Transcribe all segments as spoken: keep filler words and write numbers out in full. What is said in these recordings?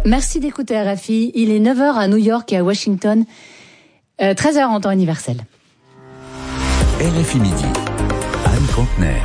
Merci d'écouter R F I. Il est neuf heures à New York et à Washington, euh, treize heures en temps universel. R F I Midi, Anne Contener.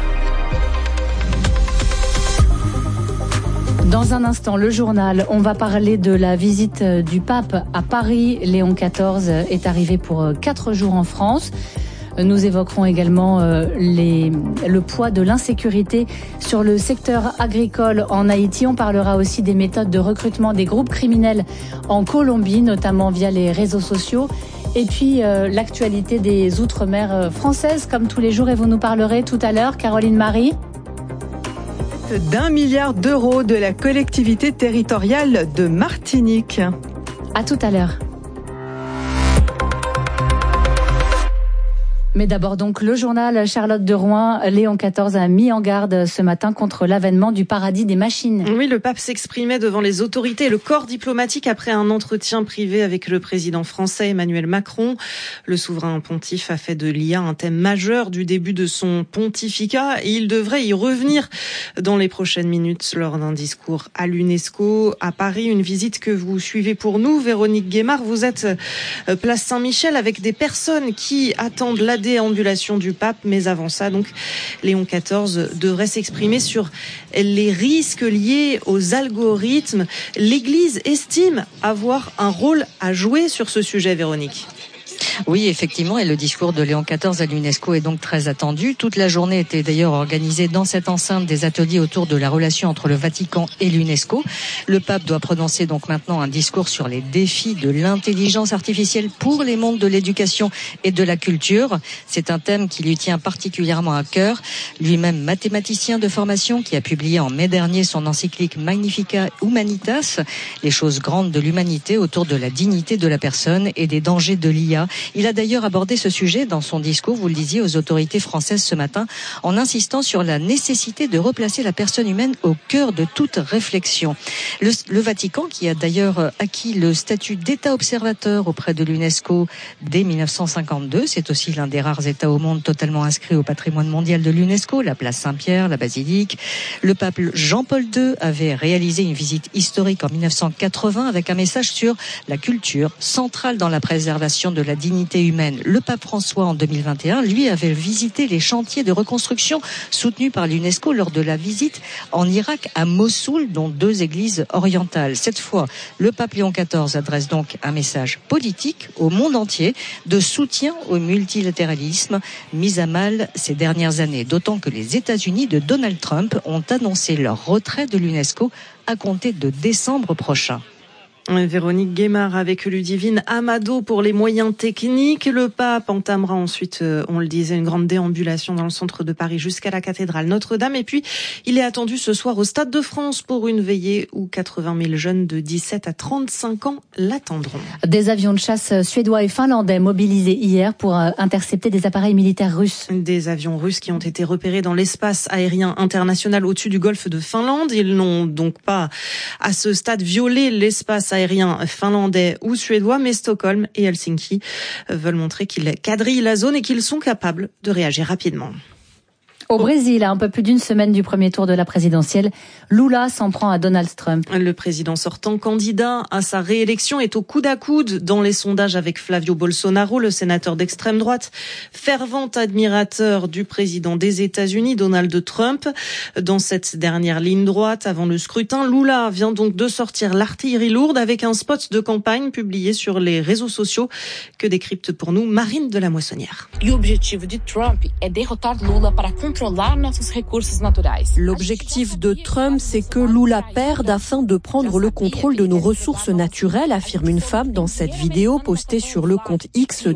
Dans un instant, le journal, on va parler de la visite du pape à Paris. Léon quatorze est arrivé pour quatre jours en France. Nous évoquerons également les, le poids de l'insécurité sur le secteur agricole en Haïti. On parlera aussi des méthodes de recrutement des groupes criminels en Colombie, notamment via les réseaux sociaux. Et puis euh, l'actualité des outre-mer françaises, comme tous les jours, et vous nous parlerez tout à l'heure, Caroline Marie. D'un milliard d'euros de la collectivité territoriale de Martinique. À tout à l'heure. Mais d'abord donc le journal. Charlotte de Rouen, Léon quatorze a mis en garde ce matin contre l'avènement du paradis des machines. Oui, le pape s'exprimait devant les autorités et le corps diplomatique après un entretien privé avec le président français Emmanuel Macron. Le souverain pontife a fait de l'I A un thème majeur du début de son pontificat et il devrait y revenir dans les prochaines minutes lors d'un discours à l'UNESCO à Paris. Une visite que vous suivez pour nous, Véronique Guémard. Vous êtes place Saint-Michel avec des personnes qui attendent la déambulation du pape, mais avant ça, donc, Léon quatorze devrait s'exprimer sur les risques liés aux algorithmes. L'Église estime avoir un rôle à jouer sur ce sujet, Véronique. Oui, effectivement, et le discours de Léon quatorze à l'UNESCO est donc très attendu. Toute la journée était d'ailleurs organisée dans cette enceinte des ateliers autour de la relation entre le Vatican et l'UNESCO. Le pape doit prononcer donc maintenant un discours sur les défis de l'intelligence artificielle pour les mondes de l'éducation et de la culture. C'est un thème qui lui tient particulièrement à cœur. Lui-même mathématicien de formation qui a publié en mai dernier son encyclique Magnificat Humanitas, les choses grandes de l'humanité autour de la dignité de la personne et des dangers de l'I A. Il a d'ailleurs abordé ce sujet dans son discours, vous le disiez, aux autorités françaises ce matin, en insistant sur la nécessité de replacer la personne humaine au cœur de toute réflexion. Le, le Vatican, qui a d'ailleurs acquis le statut d'État observateur auprès de l'UNESCO dès mille neuf cent cinquante-deux, c'est aussi l'un des rares États au monde totalement inscrits au patrimoine mondial de l'UNESCO, la place Saint-Pierre, la basilique. Le pape Jean-Paul deux avait réalisé une visite historique en mille neuf cent quatre-vingts avec un message sur la culture centrale dans la préservation de la dignité humaine. Le pape François, en deux mille vingt et un, lui avait visité les chantiers de reconstruction soutenus par l'UNESCO lors de la visite en Irak à Mossoul, dont deux églises orientales. Cette fois, le pape Léon quatorze adresse donc un message politique au monde entier de soutien au multilatéralisme mis à mal ces dernières années. D'autant que les États-Unis de Donald Trump ont annoncé leur retrait de l'UNESCO à compter de décembre prochain. Véronique Guémard avec Ludivine Amado pour les moyens techniques. Le pape entamera ensuite, on le disait, une grande déambulation dans le centre de Paris jusqu'à la cathédrale Notre-Dame. Et puis, il est attendu ce soir au Stade de France pour une veillée où quatre-vingt mille jeunes de dix-sept à trente-cinq ans l'attendront. Des avions de chasse suédois et finlandais mobilisés hier pour intercepter des appareils militaires russes. Des avions russes qui ont été repérés dans l'espace aérien international au-dessus du golfe de Finlande. Ils n'ont donc pas, à ce stade, violé l'espace aérien aérien finlandais ou suédois, mais Stockholm et Helsinki veulent montrer qu'ils quadrillent la zone et qu'ils sont capables de réagir rapidement. Au Brésil, à un peu plus d'une semaine du premier tour de la présidentielle, Lula s'en prend à Donald Trump. Le président sortant, candidat à sa réélection, est au coude à coude dans les sondages avec Flavio Bolsonaro, le sénateur d'extrême droite, fervent admirateur du président des États-Unis, Donald Trump. Dans cette dernière ligne droite, avant le scrutin, Lula vient donc de sortir l'artillerie lourde avec un spot de campagne publié sur les réseaux sociaux que décrypte pour nous Marine de la Moissonnière. L'objectif de Trump est derrotar Lula para L'objectif de Trump, c'est que Lula perde afin de prendre le contrôle de nos ressources naturelles, affirme une femme dans cette vidéo postée sur le compte X